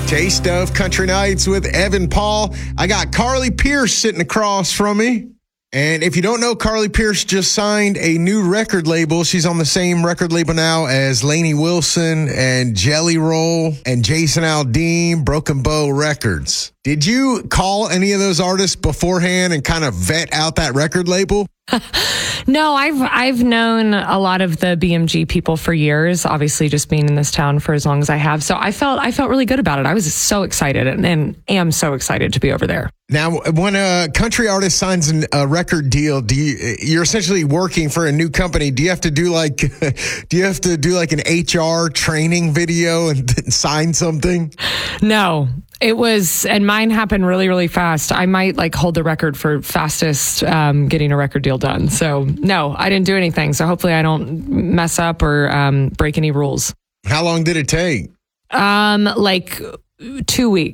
Taste of Country Nights with Evan Paul. I got Carly Pearce sitting across from me. And if you don't know, Carly Pearce just signed a new record label. She's on the same record label now as Lainey Wilson and Jelly Roll and Jason Aldean, Broken Bow Records. Did you call any of those artists beforehand and kind of vet out that record label? No, I've known a lot of the BMG people for years, obviously just being in this town for as long as I have. So I felt really good about it. I was so excited and am so excited to be over there. Now, when a country artist signs a record deal, you're essentially working for a new company. Do you have to do like an HR training video and sign something? No. It was, and mine happened really, really fast. I might hold the record for fastest getting a record deal done. So no, I didn't do anything. So hopefully I don't mess up or break any rules. How long did it take? 2 weeks.